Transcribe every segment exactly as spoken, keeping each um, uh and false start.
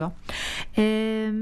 Ee,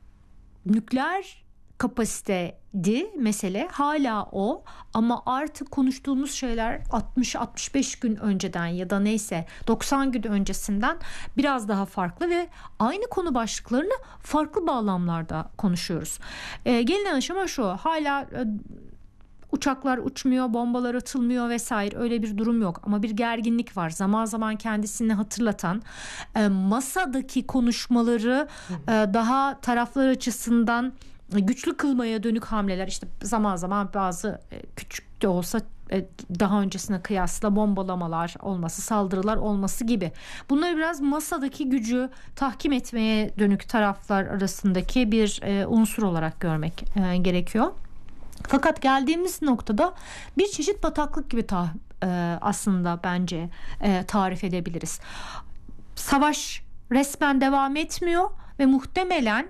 nükleer kapasiteydi mesele, hala o, ama artık konuştuğumuz şeyler altmış altmış beş gün önceden ya da neyse doksan gün öncesinden biraz daha farklı ve aynı konu başlıklarını farklı bağlamlarda konuşuyoruz. Ee, gelinen aşama şu: hala e, uçaklar uçmuyor, bombalar atılmıyor vesaire, öyle bir durum yok. Ama bir gerginlik var. Zaman zaman kendisini hatırlatan, e, masadaki konuşmaları e, daha taraflar açısından güçlü kılmaya dönük hamleler. İşte zaman zaman bazı e, küçük de olsa e, daha öncesine kıyasla bombalamalar olması, saldırılar olması gibi. Bunları biraz masadaki gücü tahkim etmeye dönük taraflar arasındaki bir e, unsur olarak görmek e, gerekiyor. Fakat geldiğimiz noktada bir çeşit bataklık gibi ta, e, aslında bence e, tarif edebiliriz. Savaş resmen devam etmiyor ve muhtemelen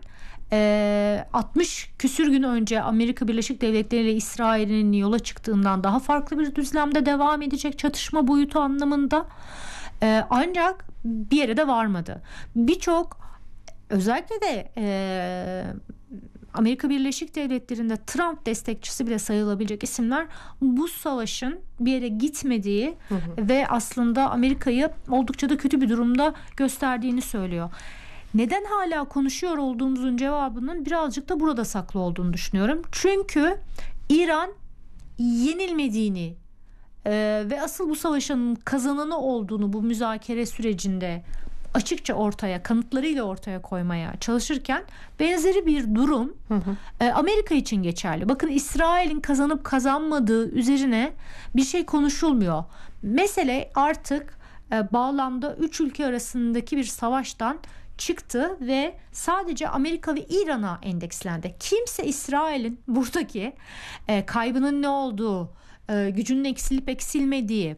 e, altmış küsür gün önce Amerika Birleşik Devletleri ile İsrail'in yola çıktığından daha farklı bir düzlemde devam edecek çatışma boyutu anlamında. E, ancak bir yere de varmadı. Birçok, özellikle de e, Amerika Birleşik Devletleri'nde Trump destekçisi bile sayılabilecek isimler bu savaşın bir yere gitmediği hı hı. ve aslında Amerika'yı oldukça da kötü bir durumda gösterdiğini söylüyor. Neden hala konuşuyor olduğumuzun cevabının birazcık da burada saklı olduğunu düşünüyorum. Çünkü İran yenilmediğini e, ve asıl bu savaşın kazananı olduğunu bu müzakere sürecinde açıkça ortaya, kanıtlarıyla ortaya koymaya çalışırken benzeri bir durum hı hı. E, Amerika için geçerli. Bakın, İsrail'in kazanıp kazanmadığı üzerine bir şey konuşulmuyor. Mesele artık e, bağlamda üç ülke arasındaki bir savaştan çıktı ve sadece Amerika ve İran'a endekslendi. Kimse İsrail'in buradaki e, kaybının ne olduğu, e, gücünün eksilip eksilmediği,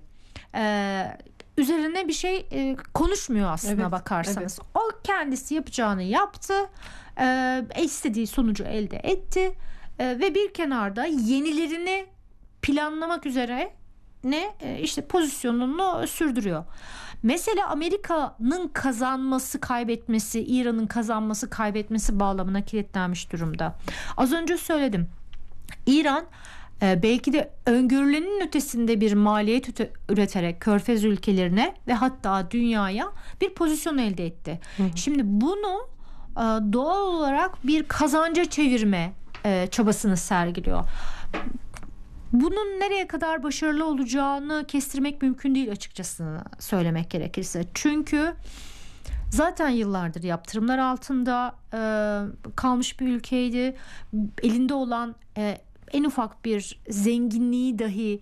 e, üzerine bir şey e, konuşmuyor aslına evet, bakarsanız. Evet. O kendisi yapacağını yaptı, e, istediği sonucu elde etti e, ve bir kenarda yenilerini planlamak üzere ne e, işte pozisyonunu sürdürüyor. Mesela Amerika'nın kazanması, kaybetmesi, İran'ın kazanması, kaybetmesi bağlamına kilitlenmiş durumda. Az önce söyledim. İran belki de öngörülenin ötesinde bir maliyet üreterek Körfez ülkelerine ve hatta dünyaya bir pozisyon elde etti. Hı hı. Şimdi bunu doğal olarak bir kazanca çevirme çabasını sergiliyor. Bunun nereye kadar başarılı olacağını kestirmek mümkün değil, açıkçası söylemek gerekirse. Çünkü zaten yıllardır yaptırımlar altında kalmış bir ülkeydi. Elinde olan en ufak bir zenginliği dahi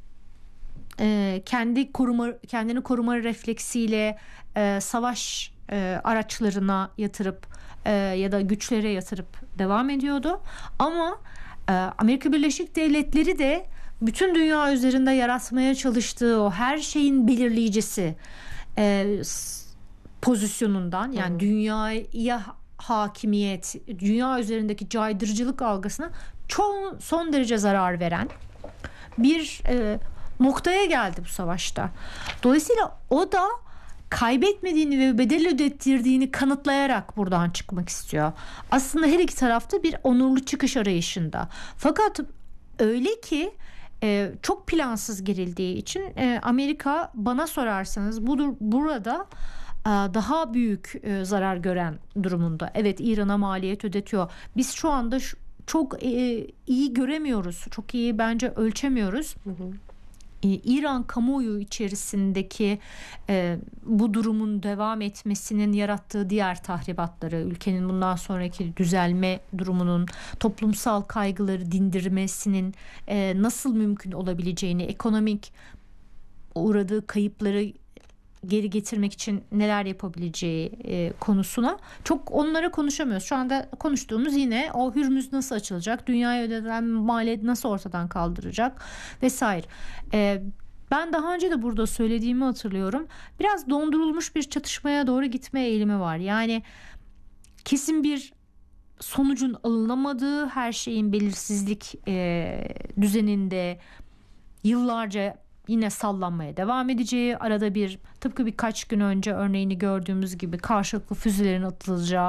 e, kendi koruma kendini koruma refleksiyle e, savaş e, araçlarına yatırıp e, ya da güçlere yatırıp devam ediyordu. Ama e, Amerika Birleşik Devletleri de bütün dünya üzerinde yaratmaya çalıştığı o her şeyin belirleyicisi e, pozisyonundan, yani hmm. dünyaya hakimiyet, dünya üzerindeki caydırıcılık algısına çok son derece zarar veren bir e, noktaya geldi bu savaşta. Dolayısıyla o da kaybetmediğini ve bedel ödettirdiğini kanıtlayarak buradan çıkmak istiyor. Aslında her iki tarafta bir onurlu çıkış arayışında. Fakat öyle ki e, çok plansız girildiği için e, Amerika, bana sorarsanız budur, burada daha büyük zarar gören durumunda. Evet, İran'a maliyet ödetiyor. Biz şu anda çok iyi göremiyoruz. Çok iyi bence ölçemiyoruz. Hı hı. İran kamuoyu içerisindeki bu durumun devam etmesinin yarattığı diğer tahribatları, ülkenin bundan sonraki düzelme durumunun, toplumsal kaygıları dindirmesinin nasıl mümkün olabileceğini, ekonomik uğradığı kayıpları geri getirmek için neler yapabileceği e, konusuna çok onlara konuşamıyoruz. Şu anda konuştuğumuz yine o Hürmüz nasıl açılacak, dünyaya ödenen maliyet nasıl ortadan kaldıracak vesaire. E, ben daha önce de burada söylediğimi hatırlıyorum. Biraz dondurulmuş bir çatışmaya doğru gitme eğilimi var. Yani kesin bir sonucun alınamadığı, her şeyin belirsizlik e, düzeninde yıllarca yine sallanmaya devam edeceği, arada bir tıpkı birkaç gün önce örneğini gördüğümüz gibi karşılıklı füzelerin atılacağı